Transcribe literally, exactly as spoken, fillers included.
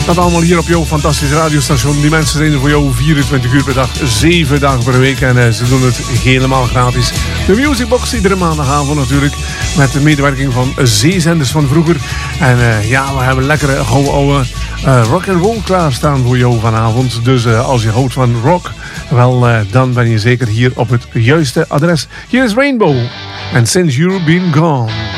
Dat allemaal hier op jouw fantastische radiostation. Die mensen zijn er voor jou vierentwintig uur per dag, zeven dagen per week. En uh, ze doen het helemaal gratis. De Musicbox iedere maandagavond natuurlijk. Met de medewerking van zeezenders van vroeger. En uh, ja, we hebben lekkere oude, oude uh, rock and roll klaarstaan voor jou vanavond. Dus uh, als je houdt van rock, wel uh, dan ben je zeker hier op het juiste adres. Hier is Rainbow. And Since You've Been Gone.